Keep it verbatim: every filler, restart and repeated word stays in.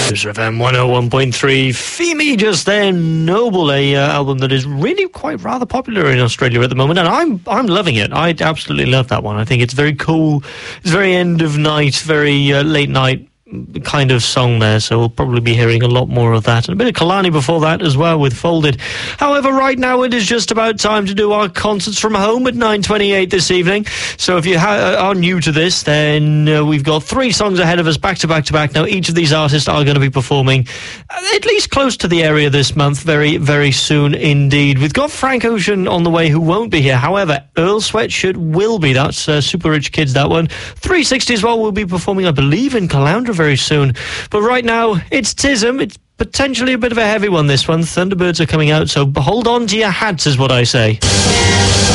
Cruiser F M one oh one point three. Femi just then, Noble, a uh, album that is really quite rather popular in Australia at the moment, and I'm I'm loving it. I absolutely love that one. I think it's very cool. It's very end of night, very uh, late night kind of song there, so we'll probably be hearing a lot more of that, and a bit of Kalani before that as well with Folded. However, right now it is just about time to do our concerts from home at nine twenty-eight this evening. So if you ha- are new to this, then uh, we've got three songs ahead of us back to back to back. Now each of these artists are going to be performing at least close to the area this month, very very soon indeed. We've got Frank Ocean on the way, who won't be here. However, Earl Sweatshirt will be. That's uh, Super Rich Kids, that one. three sixty as well will be performing, I believe, in Caloundra very soon. But right now, it's Tism. It's potentially a bit of a heavy one, this one. Thunderbirds are coming out, so hold on to your hats is what I say.